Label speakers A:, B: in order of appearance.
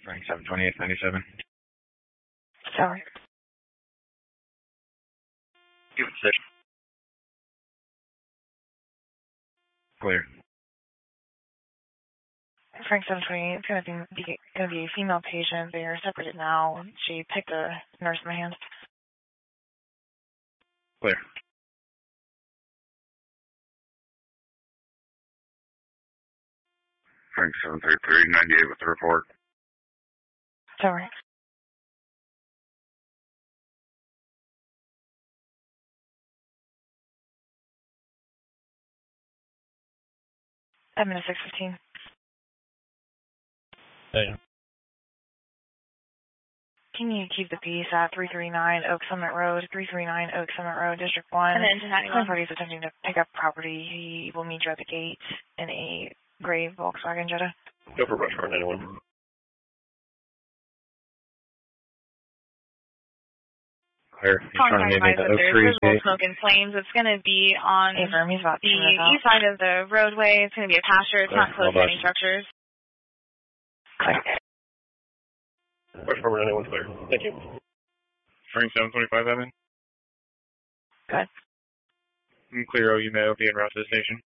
A: Frank 72897.
B: Sorry.
A: Give it 6. Clear.
B: Frank 728 is going to be a female patient. They are separated now. She picked a nurse in my hand.
A: Clear. Frank 73398 with the report.
B: Sorry. Admin 615.
A: Hey.
B: Can you keep the peace at 339 Oak Summit Road, 339 Oak Summit Road, District 1?
C: And then
B: Party is attempting to pick up property. He will meet you at the gate in a gray Volkswagen Jetta.
A: Go for Rushmore 91. Clear. He's trying to meet me at the Oak Trees gate.
C: Smoke and flames. It's going to be on
B: He's about
C: the east side of the roadway. It's going to be a pasture. It's not close to any structures.
B: Clear.
A: Rushmore 91 clear. Thank you. Frank 725 Evan.
B: Good.
A: I'm clear. You may be en route to the station.